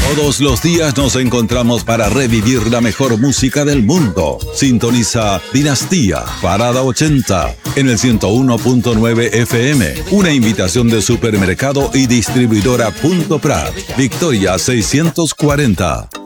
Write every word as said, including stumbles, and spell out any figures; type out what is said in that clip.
Todos los días nos encontramos para revivir la mejor música del mundo. Sintoniza Dinastía, Parada ochenta, en el ciento uno punto nueve F M. Una invitación de Supermercado y Distribuidora Punto Prat. Victoria seiscientos cuarenta.